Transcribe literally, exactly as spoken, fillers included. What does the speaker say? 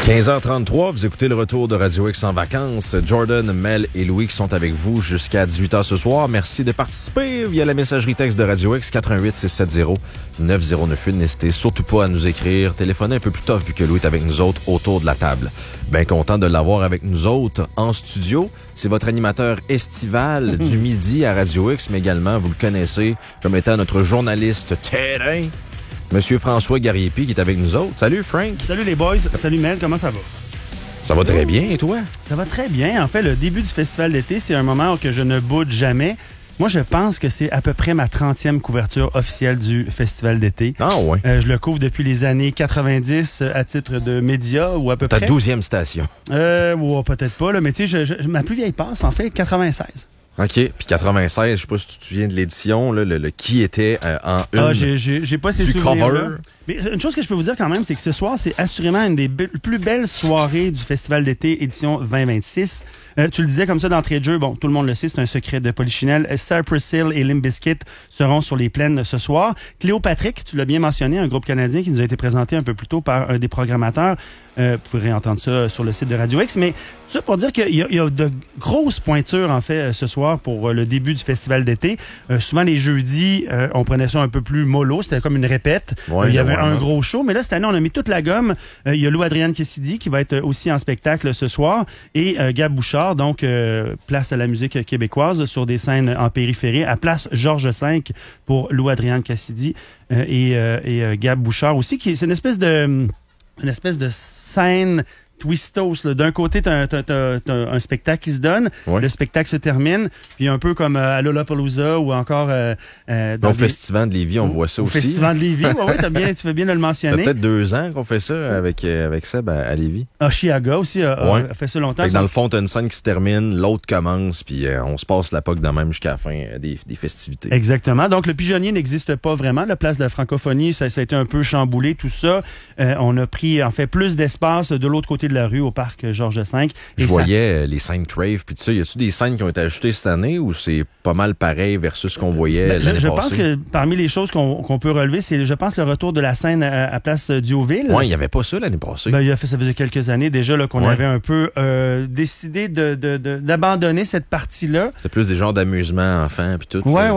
quinze heures trente-trois, vous écoutez le retour de Radio X en vacances. Jordan, Mel et Louis qui sont avec vous jusqu'à dix-huit heures ce soir. Merci de participer via la messagerie texte de Radio X quatre un huit six sept zéro neuf zéro neuf huit. N'hésitez surtout pas à nous écrire. Téléphonez un peu plus tard vu que Louis est avec nous autres autour de la table. Bien content de l'avoir avec nous autres en studio. C'est votre animateur estival du midi à Radio X, mais également, vous le connaissez comme étant notre journaliste terrain, Monsieur François Gariepi qui est avec nous autres. Salut Frank. Salut les boys. Salut Mel, comment ça va? Ça va très bien, et toi? Ça va très bien. En fait, le début du festival d'été, c'est un moment que je ne boude jamais. Moi, je pense que c'est à peu près ma trentième couverture officielle du festival d'été. Ah ouais. Euh, je le couvre depuis les années quatre-vingt-dix à titre de média ou à peu Ta près. Ta douzième station. Euh, ouais, peut-être pas, là, mais tu sais, je, je, ma plus vieille passe, en fait, quatre-vingt-seize. OK. Puis quatre-vingt-seize, je sais pas si tu te souviens de l'édition, là, le, le qui était euh, en une. Ah, j'ai, j'ai, j'ai pas ces du souvenirs-là. cover. Mais une chose que je peux vous dire quand même, c'est que ce soir, c'est assurément une des be- plus belles soirées du Festival d'été édition vingt vingt-six. Euh, tu le disais comme ça d'entrée de jeu, bon, tout le monde le sait, c'est un secret de Polichinelle. Cypress Hill et Limp Bizkit seront sur les plaines ce soir. Cléopatrick, tu l'as bien mentionné, un groupe canadien qui nous a été présenté un peu plus tôt par un des programmateurs. Euh, vous pourrez entendre ça sur le site de Radio X. Mais ça pour dire qu'il y a, il y a de grosses pointures, en fait, ce soir pour le début du Festival d'été. Euh, souvent, les jeudis, euh, on prenait ça un peu plus mollo. C'était comme une répète. Ouais, euh, il y avait ouais, un ouais. gros show. Mais là, cette année, on a mis toute la gomme. Euh, il y a Lou Adrienne Cassidy qui va être aussi en spectacle ce soir. Et euh, Gab Bouchard, donc, euh, place à la musique québécoise sur des scènes en périphérie, à place Georges cinq pour Lou Adrienne Cassidy euh, et, euh, et euh, Gab Bouchard aussi. Qui, c'est une espèce de... une espèce de scène twistos. Là. D'un côté, t'as, t'as, t'as, t'as un spectacle qui se donne, Ouais. le spectacle se termine, puis un peu comme euh, à Lollapalooza ou encore euh, euh, dans Au des- Festival de Lévis, on au- voit ça au aussi. Festival de Lévis. Ouais, ouais, t'as bien, tu fais bien de le Ça fait mentionner. peut-être deux ans qu'on fait ça avec, euh, avec Seb à, à Lévis. Oshiaga aussi a, a- Ouais. a fait ça longtemps. Fait que dans le fond, t'as une scène qui se termine, l'autre commence, puis euh, on se passe la poque de même jusqu'à la fin euh, des, des festivités. Exactement. Donc, le pigeonnier n'existe pas vraiment. La place de la francophonie, ça, ça a été un peu chamboulé, tout ça. Euh, on a pris, en fait, plus d'espace de l'autre côté de la rue, au parc Georges cinq. Et Je ça- voyais euh, les scènes Crave, puis tout ça. Y a-tu des scènes qui ont été ajoutées cette année ou c'est pas mal pareil versus ce qu'on voyait Ben, je, l'année je passée? pense que parmi les choses qu'on, qu'on peut relever, c'est, je pense, le retour de la scène à, à Place Diouville. Ouais, il y avait pas ça l'année passée. Ben, il a fait, ça faisait quelques années déjà là, qu'on Ouais. avait un peu euh, décidé de, de, de, d'abandonner cette partie-là. C'est plus des genres d'amusement enfants puis tout. Ouais, là.